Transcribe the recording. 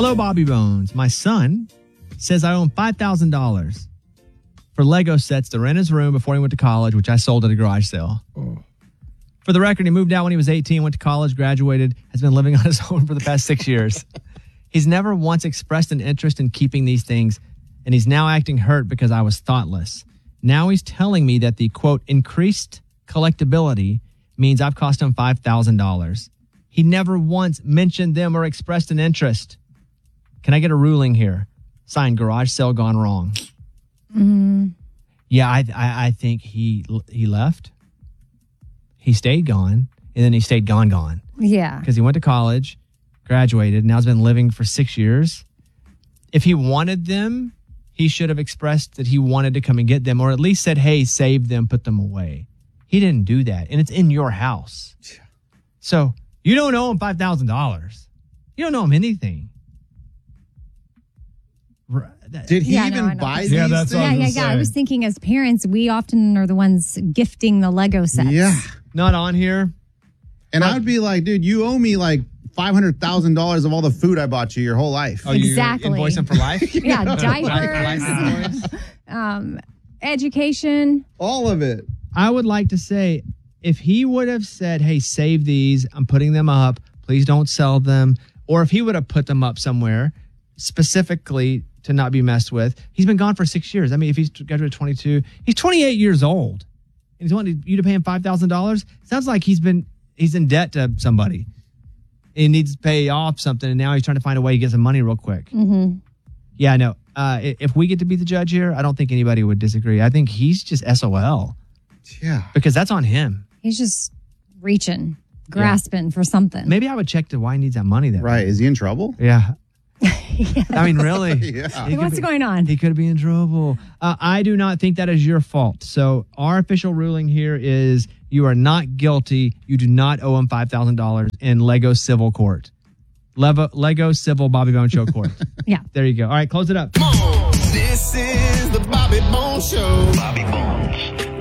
Hello, Bobby Bones. My son says I owe him $5,000 for Lego sets to rent his room before he went to college, which I sold at a garage sale. Oh. For the record, he moved out when he was 18, went to college, graduated, has been living on his own for the past 6 years. He's never once expressed an interest in keeping these things, and he's now acting hurt because I was thoughtless. Now he's telling me that the, quote, increased collectability means I've cost him $5,000. He never once mentioned them or expressed an interest. Can I get a ruling here? Signed, garage sale gone wrong. Mm-hmm. Yeah, I think he left. He stayed gone, and then he stayed gone. Yeah. Because he went to college, graduated, now has been living for 6 years. If he wanted them, he should have expressed that he wanted to come and get them, or at least said, hey, save them, put them away. He didn't do that, and it's in your house. So you don't owe him $5,000. You don't owe him anything. Did he even buy these? Yeah, that's what I was gonna say. I was thinking as parents, we often are the ones gifting the Lego sets. Yeah. Not on here. And I would be like, dude, you owe me like $500,000 of all the food I bought you your whole life. Oh, Exactly. You invoice him for life? Yeah, diapers, education. All of it. I would like to say, if he would have said, hey, save these, I'm putting them up, please don't sell them, or if he would have put them up somewhere specifically to not be messed with, he's been gone for 6 years. I mean, if he's graduated 22, he's 28 years old, and he's wanting you to pay him $5,000. Sounds like he's in debt to somebody. He needs to pay off something, and now he's trying to find a way to get some money real quick. Mm-hmm. Yeah, no. If we get to be the judge here, I don't think anybody would disagree. I think he's just SOL. Yeah. Because that's on him. He's just reaching, grasping for something. Maybe I would check to why he needs that money then. Right. Is he in trouble? Yeah. I mean, really? Yeah. What's going on? He could be in trouble. I do not think that is your fault. So our official ruling here is you are not guilty. You do not owe him $5,000 in Lego civil court. Lego civil Bobby Bones Show court. Yeah. There you go. All right, close it up. This is the Bobby Bones Show. Bobby Bones.